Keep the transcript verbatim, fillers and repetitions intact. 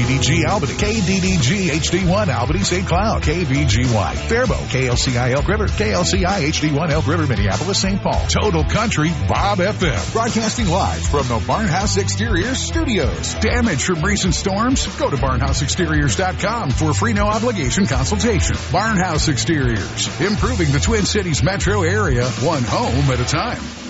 D G Albany, K D D G H D one Albany Saint Cloud, K V G Y Faribault, K L C I Elk River, K L C I H D one Elk River, Minneapolis, Saint Paul. Total Country Bob F M. Broadcasting live from the Barnhouse Exteriors studios. Damage from recent storms? Go to barnhouse exteriors dot com for a free no obligation consultation. Barnhouse Exteriors, improving the Twin Cities metro area, one home at a time.